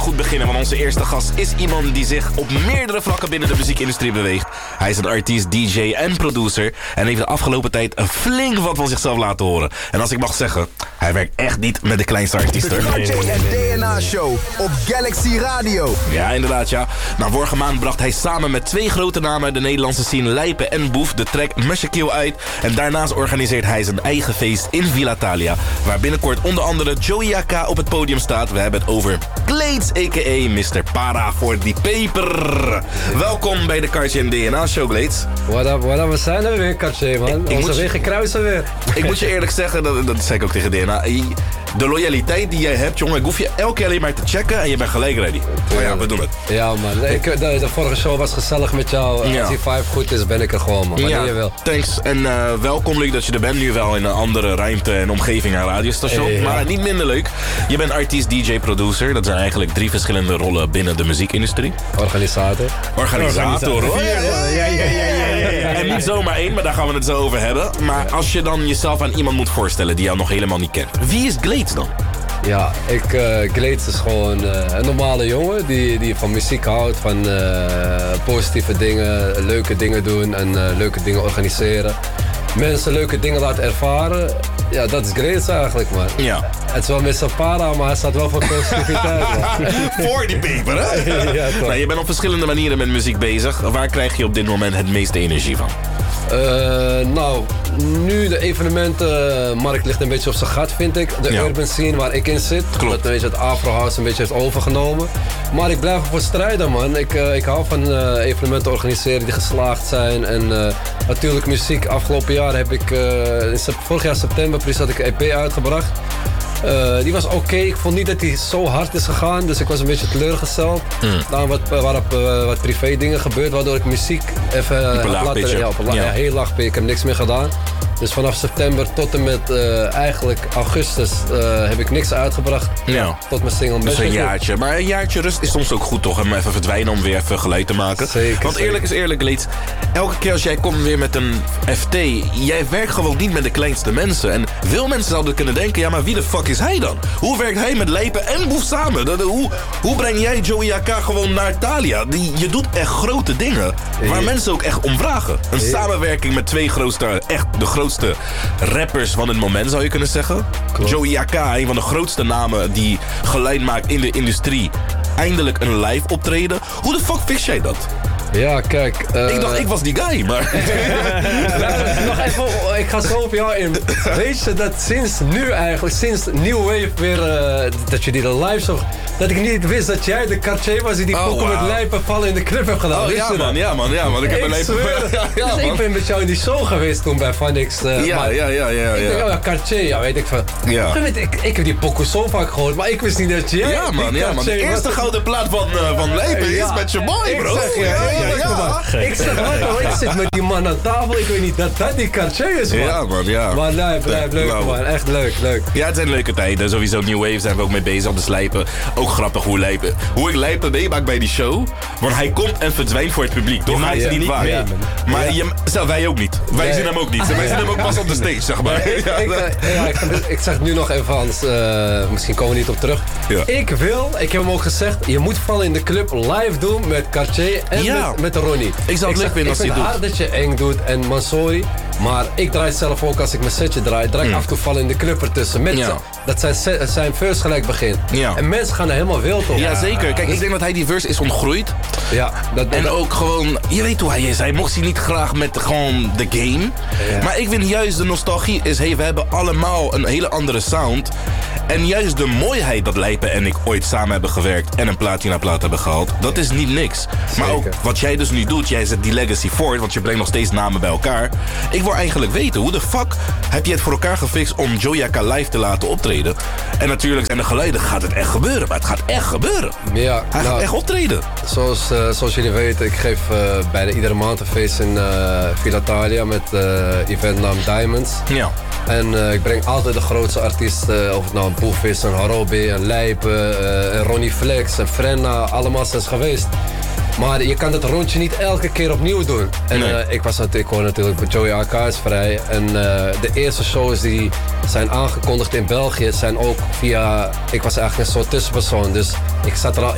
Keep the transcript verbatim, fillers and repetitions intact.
goed beginnen, want onze eerste gast is iemand die zich op meerdere vlakken binnen de muziekindustrie beweegt. Hij is een artiest, D J en producer en heeft de afgelopen tijd een flink wat van zichzelf laten horen. En als ik mag zeggen, hij werkt echt niet met de kleinste artiesten. De D J en D N A Show op Galaxy Radio. Ja, inderdaad, ja. Nou, vorige maand bracht hij samen met twee grote namen uit de Nederlandse scene, Lijpen en Boef, de track Mushakil uit. En daarnaast organiseert hij zijn eigen feest in Villa Thalia, waar binnenkort onder andere Joey A K op het podium staat. We hebben het over Glades, a k a. mister Para voor die peper. Welkom bij de Kartje en D N A Show, Glades. What up, what up, we zijn er weer, Kartje, man. Ik, ik Onze wegen kruisen weer. Ik moet je eerlijk zeggen, dat, dat zei ik ook tegen D N A. De loyaliteit die jij hebt, jongen, ik hoef je elke keer alleen maar te checken en je bent gelijk ready. Maar ja, we doen het. Ja, man. Ik, de, de vorige show was gezellig met jou. Ja. Als die vibe goed is, ben ik er gewoon, man. Wanneer ja, je wil. Thanks. En uh, welkom, leuk dat je er bent. Nu wel in een andere ruimte en omgeving aan radiostation. Hey, ja. Maar niet minder leuk. Je bent artiest, D J, producer. Dat zijn eigenlijk drie verschillende rollen binnen de muziekindustrie. Organisator. Organisator, hoor. Ja, ja, ja, ja, ja, ja. En niet zomaar één, maar daar gaan we het zo over hebben. Maar als je dan jezelf aan iemand moet voorstellen die jou nog helemaal niet kent. Wie is Glades dan? Ja, ik, uh, Glades is gewoon uh, een normale jongen die, die van muziek houdt, van uh, positieve dingen, leuke dingen doen en uh, leuke dingen organiseren. Mensen leuke dingen laten ervaren. Ja, dat is Glades eigenlijk, man. Ja. Het is wel mister Para, maar hij staat wel voor positiviteit, man. Voor die peper, hè? Ja, toch. Nou, je bent op verschillende manieren met muziek bezig. Waar krijg je op dit moment het meeste energie van? Uh, nou, nu de evenementenmarkt ligt een beetje op zijn gat, vind ik. De ja. urban scene waar ik in zit. Klopt. Dat een beetje het Afrohouse een beetje heeft overgenomen. Maar ik blijf ervoor strijden, man. Ik, uh, ik hou van uh, evenementen organiseren die geslaagd zijn. En uh, natuurlijk muziek. Afgelopen jaar heb ik, uh, in vorig jaar september precies had ik een E P uitgebracht. Uh, die was oké, okay. Ik vond niet dat die zo hard is gegaan, dus ik was een beetje teleurgesteld. Mm. Daar wat, waarop uh, wat privé dingen gebeurd, waardoor ik muziek even op een laag laten, ja, op een la- ja. Ja, heel laag pitje. Ik heb niks meer gedaan. Dus vanaf september tot en met uh, eigenlijk augustus uh, heb ik niks uitgebracht. Ja. Tot mijn single. Dus een jaartje. Maar een jaartje rust is soms ook goed toch? Om even verdwijnen om weer even geluid te maken. Zeker, Want eerlijk zeker. is eerlijk, Glades. Elke keer als jij komt weer met een F T, jij werkt gewoon niet met de kleinste mensen. En veel mensen zouden kunnen denken, ja maar wie de fuck is hij dan? Hoe werkt hij met Lijpen en Boef samen? Dat, hoe, hoe breng jij Joey A K gewoon naar Thalia? Die, je doet echt grote dingen. Waar hey. mensen ook echt om vragen. Een hey. samenwerking met twee grootste, echt de grootste rappers van het moment, zou je kunnen zeggen. Klopt. Joey A K, een van de grootste namen die geluid maakt in de industrie. Eindelijk een live optreden. Hoe de fuck fix jij dat? Ja, kijk... Uh... Ik dacht, ik was die guy, maar... nou, nog even, ik ga zo op jou in. Weet je dat sinds nu eigenlijk, sinds New Wave weer, uh, dat je die dan live zag, dat ik niet wist dat jij de Cartier was die die oh, pokken wow. met lijpen vallen in de club heeft gedaan. Oh ja man, ja man, ja man. Ik, ik heb een lijpen... ja, ja, dus ik ben met jou in die show geweest toen bij Funix. Uh, ja, ja, ja, ja, ik ja. denk, oh ja, Cartier, ja, weet ik van. Ja. Ik, ik, ik heb die pokken zo vaak gehoord, maar ik wist niet dat jij... Ja man, ja man. De eerste was... gouden plaat van, uh, van Lijpen uh, ja. is met je boy, bro. Zeg, ja, ja, ja, ja, ja. Ik zeg, wat, ik zit met die man aan tafel, ik weet niet dat dat die Cartier is, man. Ja man, ja. Maar nee, blijf leuk nou. man, echt leuk, leuk. Ja, het zijn leuke tijden. Sowieso New Wave zijn we ook mee bezig op de Slijpen. Ook grappig hoe Lijpen, hoe ik Lijpen meemaak bij die show. Want hij komt en verdwijnt voor het publiek, toch? Hij is niet waar. Ja. Maar ja. je, zelf, wij ook niet. Wij nee. zien hem ook niet. Wij zien hem ook pas op de stage, zeg maar. Nee, ik, ja, ik, ja, ik, ik zeg het nu nog even, Hans. Uh, misschien komen we niet op terug. Ja. Ik wil, ik heb hem ook gezegd, je moet vallen in de club live doen met Cartier en ja. met, met Ronnie. Ik zou het leuk vinden als hij doet. Ik vind het hard dat je eng doet en Mansouri. Maar ik draai zelf ook, als ik mijn setje draai, draai ik mm. af en toe vallen in de club ertussen. Met ja. Dat zijn, set, zijn verse gelijk begint. Ja. En mensen gaan er helemaal wild op. Ja, zeker. Kijk, ik denk dat hij die verse is ontgroeid. Ja. Dat, en dat, ook gewoon, je weet hoe hij is. Hij mocht hij niet graag met gewoon de game. Ja. Maar ik vind juist de nostalgie is, hey, we hebben allemaal een hele andere sound. En juist de mooiheid dat Lijpen en ik ooit samen hebben gewerkt en een platina-plaat hebben gehaald, dat is niet niks. Zeker. Maar ook wat jij dus nu doet, jij zet die legacy voort, want je brengt nog steeds namen bij elkaar. Ik wil eigenlijk weten, hoe de fuck heb je het voor elkaar gefixt om Joey A K live te laten optreden? En natuurlijk zijn de geluiden, gaat het echt gebeuren, maar het gaat echt gebeuren. Ja, hij nou, gaat echt optreden. Zoals, uh, zoals jullie weten, ik geef uh, bijna iedere maand een feest in uh, Villa Thalia met uh, event naam Diamonds. Ja. En uh, ik breng altijd de grootste artiesten, uh, of het nou een Boef is, een Harobe, een Lijpen, uh, een Ronnie Flex, een Frenna, allemaal zijn geweest. Maar je kan dat rondje niet elke keer opnieuw doen. En nee. uh, ik, was, ik hoor natuurlijk, Joey A K is vrij. En uh, de eerste shows die zijn aangekondigd in België zijn ook via... Ik was eigenlijk een soort tussenpersoon. Dus ik zat er al